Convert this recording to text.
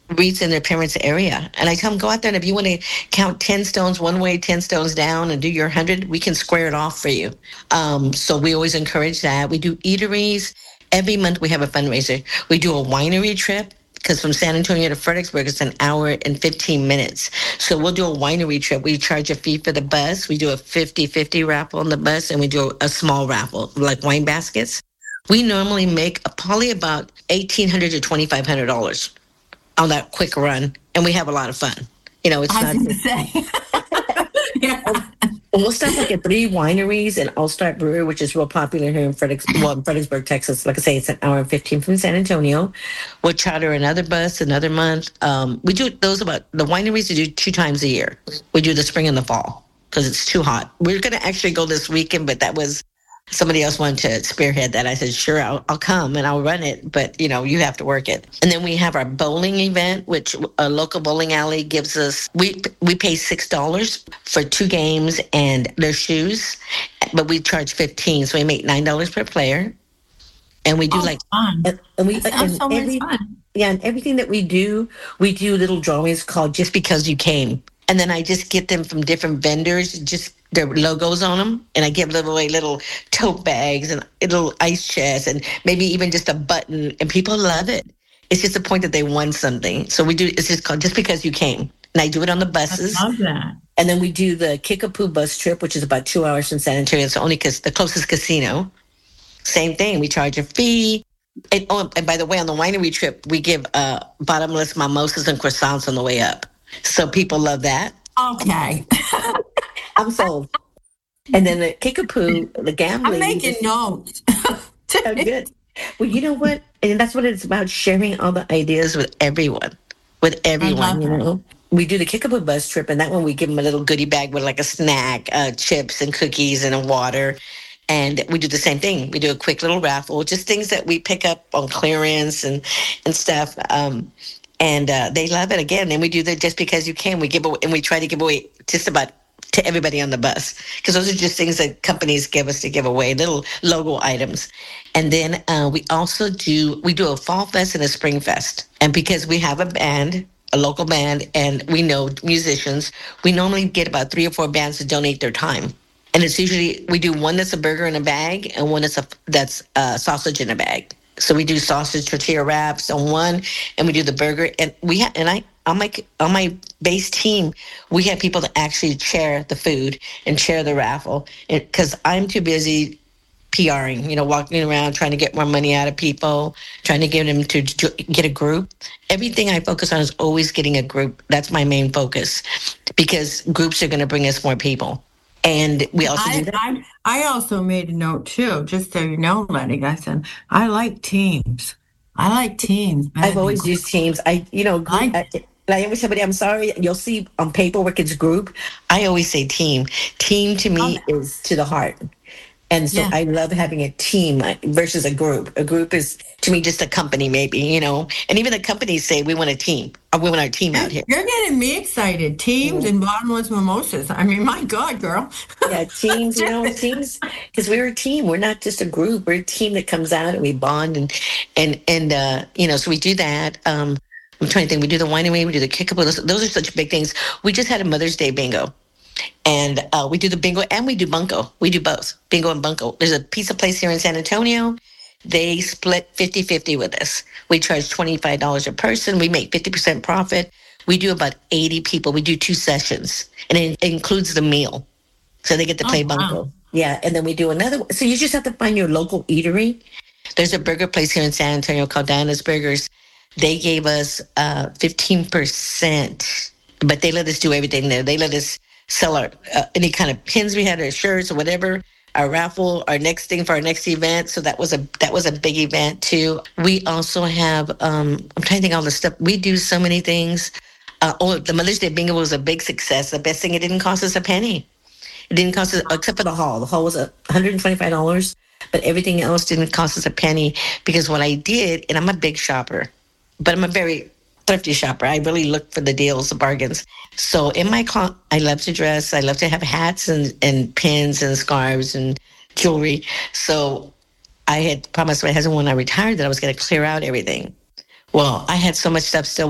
REITs in their parents' area. And I tell them, go out there, and if you want to count 10 stones one way, 10 stones down, and do your 100, we can square it off for you. So we always encourage that. We do eateries. Every month we have a fundraiser. We do a winery trip because from San Antonio to Fredericksburg, it's an hour and 15 minutes. So we'll do a winery trip. We charge a fee for the bus. We do a 50-50 raffle on the bus, and we do a small raffle, like wine baskets. We normally make probably about $1,800 to $2,500 on that quick run, and we have a lot of fun. You know, it's I not. was going to say. Yeah. We'll stop like at 3 wineries and All Star Brewery, which is real popular here in Fredericksburg, Texas. Like I say, it's an hour and 15 from San Antonio. We'll charter another bus another month. We do those about the wineries. We do 2 times a year. We do the spring and the fall because it's too hot. We're going to actually go this weekend, but that was somebody else wanted to spearhead that. I said, sure, I'll come and I'll run it, but you know, you have to work it. And then we have our bowling event, which a local bowling alley gives us. We pay $6 for 2 games and their shoes, but we charge $15, so we make $9 per player. And we do fun. And we That sounds so much fun. Yeah, and everything that we do little drawings called Just Because You Came. And then I just get them from different vendors, just their logos on them. And I give them away little tote bags and little ice chests and maybe even just a button. And people love it. It's just the point that they won something. So we do, it's just called Just Because You Came. And I do it on the buses. I love that. And then we do the Kickapoo bus trip, which is about 2 hours from San Antonio. It's only because the closest casino. Same thing. We charge a fee. And by the way, on the winery trip, we give bottomless mimosas and croissants on the way up. So people love that. Okay. I'm sold. And then the Kickapoo, the gambling. I'm making notes. Oh, good. Well, you know what? And that's what it's about, sharing all the ideas with everyone. With everyone, you know. We do the Kickapoo bus trip, and that one we give them a little goodie bag with like a snack, chips and cookies and a water. And we do the same thing. We do a quick little raffle, just things that we pick up on clearance and stuff. And they love it again. And we do the Just Because You Can. We give away, and we try to give away just about to everybody on the bus, because those are just things that companies give us to give away, little logo items. And then we do a fall fest and a spring fest. And because we have a band, a local band, and we know musicians, we normally get about 3 or 4 bands to donate their time. And it's usually, we do one that's a burger in a bag and one that's sausage in a bag. So we do sausage tortilla wraps on one, and we do the burger. And on my base team, we have people that actually chair the food and chair the raffle, because I'm too busy PRing, you know, walking around trying to get more money out of people, trying to get them to get a group. Everything I focus on is always getting a group. That's my main focus, because groups are going to bring us more people. And we also do that. I also made a note too, just so you know, Letty. I said I like teams. I've always used teams. I always say, but I'm sorry, you'll see on paperwork it's group. I always say team. Team to me is to the heart. And so I love having a team versus a group. A group is, to me, just a company, maybe, you know. And even the companies say, we want a team. Or we want our team out here. You're getting me excited. Teams and bottomless mimosas. I mean, my God, girl. Yeah, teams, teams. Because we're a team. We're not just a group. We're a team that comes out and we bond. And so we do that. I'm trying to think. We do the winery. We do the Kickapoo. Those are such big things. We just had a Mother's Day bingo. And we do the bingo and we do bunco. We do both, bingo and bunco. There's a pizza place here in San Antonio. They split 50-50 with us. We charge $25 a person. We make 50% profit. We do about 80 people. We do 2 sessions, and it includes the meal. So they get to play bunco. Wow. Yeah, and then we do another one. So you just have to find your local eatery. There's a burger place here in San Antonio called Diana's Burgers. They gave us 15%, but they let us do everything there. They let us sell our any kind of pins we had, or shirts or whatever, our raffle, our next thing for our next event. So that was a big event too. We also have I'm trying to think all the stuff. We do so many things. The Mother's Day bingo was a big success. The best thing, it didn't cost us a penny. It didn't cost us, except for the hall. The hall was $125, but everything else didn't cost us a penny, because what I did, and I'm a big shopper, but I'm a very thrifty shopper. I really look for the deals, the bargains. So in my closet, I love to dress. I love to have hats and pins and scarves and jewelry. So I had promised my husband when I retired that I was going to clear out everything. Well, I had so much stuff still